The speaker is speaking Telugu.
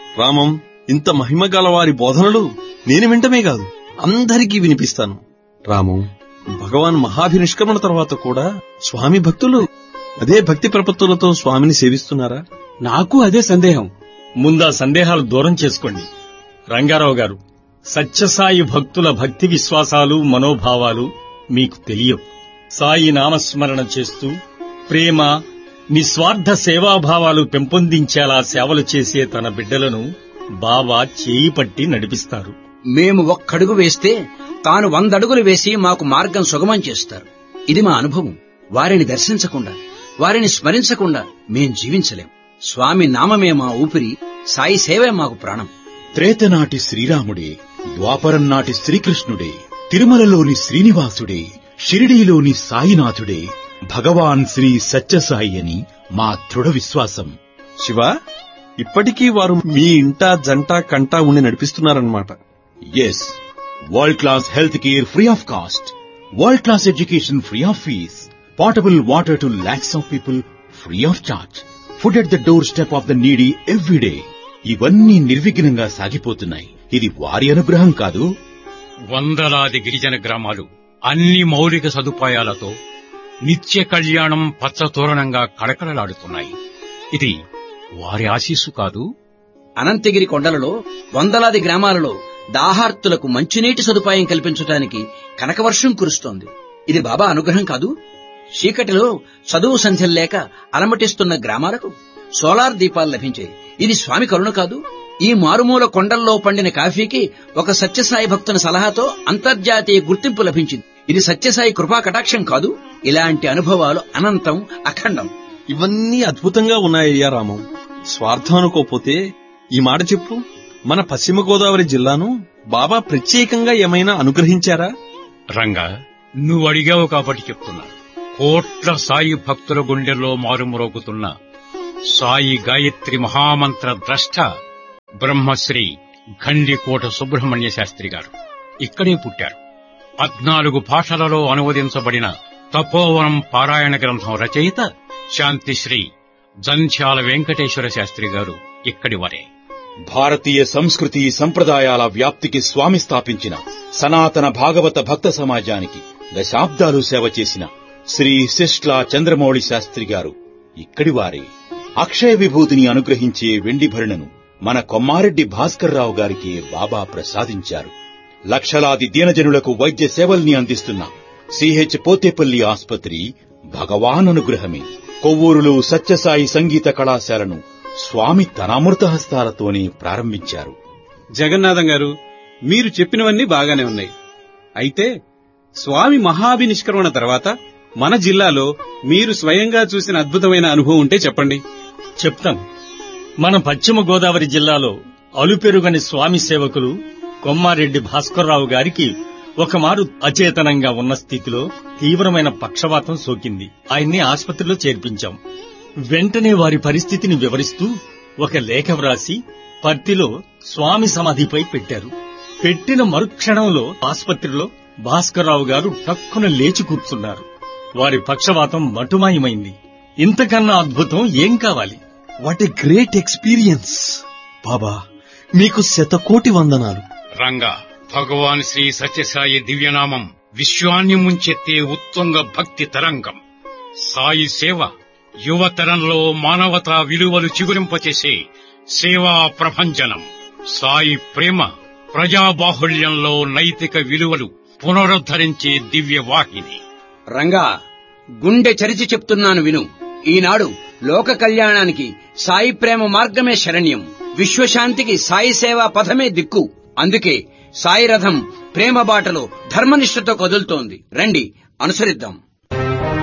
రామం, ఇంత మహిమ గల వారి బోధనలు నేను వింటమే కాదు, అందరికీ వినిపిస్తాను. రామం, భగవాన్ మహాభినిష్క్రమణ తర్వాత కూడా స్వామి భక్తులు అదే భక్తి ప్రపత్తులతో స్వామిని సేవిస్తున్నారా? నాకు అదే సందేహం. ముందా సందేహాలు దూరం చేసుకోండి. రంగారావు గారు, సత్యసాయి భక్తుల భక్తి విశ్వాసాలు మనోభావాలు మీకు తెలియవు. సాయి నామస్మరణ చేస్తూ ప్రేమ, నిస్వార్థ సేవాభావాలు పెంపొందించేలా సేవలు చేసే తన బిడ్డలను బాబా చేయి పట్టి నడిపిస్తారు. మేము ఒక్కడుగు వేస్తే తాను 100 అడుగులు వేసి మాకు మార్గం సుగమం చేస్తారు. ఇది మా అనుభవం. వారిని దర్శించకుండా, వారిని స్మరించకుండా మేం జీవించలేం. స్వామి నామమే మా ఊపిరి, సాయి సేవే మాకు ప్రాణం. త్రేతనాటి శ్రీరాముడే, ద్వాపరం నాటి శ్రీకృష్ణుడే, తిరుమలలోని శ్రీనివాసుడే, షిరిడీలోని సాయినాథుడే భగవాన్ శ్రీ సత్యసాయి అని మా దృఢ విశ్వాసం. శివ, ఇప్పటికీ వారు మీ ఇంట జంట కంటా ఉండి నడిపిస్తున్నారన్నమాట. Yes, world class health care free of cost, world class education free of fees, portable water to lakhs of people free of charge, food at the door step of the needy everyday. ఇవన్నీ నిర్విఘ్నంగా సాగిపోతున్నాయి. ఇది వారి అనుగ్రహం కాదు. వందలాది గిరిజన గ్రామాలు అన్ని మౌలిక సదుపాయాలతో నిత్య కళ్యాణం పచ్చతోరణంగా కళకళలాడుతున్నాయి. ఇది వారి ఆశీస్సు కాదు. అనంతగిరి కొండలలో వందలాది గ్రామాలలో దాహార్తులకు మంచినీటి సదుపాయం కల్పించడానికి కనకవర్షం కురుస్తోంది. ఇది బాబా అనుగ్రహం కాదు. చీకటిలో చదువు సంధ్యల్లేక అలమటిస్తున్న గ్రామాలకు సోలార్ దీపాలు లభించాయి. ఇది స్వామి కరుణ కాదు. ఈ మారుమూల కొండల్లో పండిన కాఫీకి ఒక సత్యసాయి భక్తుని సలహాతో అంతర్జాతీయ గుర్తింపు లభించింది. ఇది సత్యసాయి కృపా కటాక్షం కాదు. ఇలాంటి అనుభవాలు అనంతం, అఖండం. ఇవన్నీ అద్భుతంగా ఉన్నాయ్యా రామం. స్వార్థం అనుకోపోతే ఈ మాట చెప్పు, మన పశ్చిమ గోదావరి జిల్లాను బాబా ప్రత్యేకంగా ఏమైనా అనుగ్రహించారా? రంగా, నువ్వు అడిగావు కాబట్టి చెప్తున్నా. కోట్ల సాయి భక్తుల గుండెల్లో మారుమ్రోగుతున్న సాయి గాయత్రి మహామంత్ర ద్రష్ట బ్రహ్మశ్రీ గండికోట సుబ్రహ్మణ్య శాస్త్రి గారు ఇక్కడే పుట్టారు. 14 భాషలలో అనువదించబడిన తపోవనం పారాయణ గ్రంథం రచయిత శాంతిశ్రీ జంధ్యాల వెంకటేశ్వర శాస్త్రి గారు ఇక్కడి వారే. భారతీయ సంస్కృతి సంప్రదాయాల వ్యాప్తికి స్వామి స్థాపించిన సనాతన భాగవత భక్త సమాజానికి దశాబ్దాలు సేవ చేసిన శ్రీ శిష్ట్లా చంద్రమౌళి శాస్త్రి గారు ఇక్కడి వారే. అక్షయ విభూతిని అనుగ్రహించే వెండి భరణను మన కొమ్మారెడ్డి భాస్కర్రావు గారికి బాబా ప్రసాదించారు. లక్షలాది దీనజనులకు వైద్య సేవల్ని అందిస్తున్న సిహెచ్ పోతేపల్లి ఆస్పత్రి భగవాన్ అనుగ్రహమే. కొవ్వూరులో సత్యసాయి సంగీత కళాశాలను స్వామి తన అమృత హస్తాలతోనే ప్రారంభించారు. జగన్నాథం గారు, మీరు చెప్పినవన్నీ బాగానే ఉన్నాయి. అయితే స్వామి మహాభినిష్క్రమణ తర్వాత మన జిల్లాలో మీరు స్వయంగా చూసిన అద్భుతమైన అనుభవం ఉంటే చెప్పండి. చెప్తాను. మన పశ్చిమ గోదావరి జిల్లాలో అలుపెరుగని స్వామి సేవకులు కొమ్మారెడ్డి భాస్కర్రావు గారికి ఒకమారు అచేతనంగా ఉన్న స్థితిలో తీవ్రమైన పక్షవాతం సోకింది. ఆయన్ని ఆసుపత్రిలో చేర్పించాం. వెంటనే వారి పరిస్థితిని వివరిస్తూ ఒక లేఖ వ్రాసి పర్తిలో స్వామి సమాధిపై పెట్టారు. పెట్టిన మరుక్షణంలో ఆసుపత్రిలో భాస్కర్రావు గారు టక్కున లేచి కూర్చున్నారు. వారి పక్షవాతం మటుమాయమైంది. ఇంతకన్నా అద్భుతం ఏం కావాలి? What a great experience. బాబా, మీకు శతకోటి వందనాలు. రంగా, భగవాన్ శ్రీ సత్యసాయి దివ్యనామం విశ్వాన్ని ముంచెత్తే ఉత్తుంగ భక్తి తరంగం. సాయి సేవ యువతరంలో మానవతా విలువలు చిగురింపచేసే సేవా ప్రభంజనం. సాయి ప్రేమ ప్రజాబాహుళ్యంలో నైతిక విలువలు పునరుద్ధరించే దివ్యవాహిని. రంగా, గుండె చరిచి చెప్తున్నాను విను. ఈనాడు లోక కళ్యాణానికి సాయి ప్రేమ మార్గమే శరణ్యం. విశ్వశాంతికి సాయి సేవా పథమే దిక్కు. అందుకే సాయి రథం ప్రేమ బాటలో ధర్మనిష్ఠతో కదులుతోంది. రండి, అనుసరిద్దాం.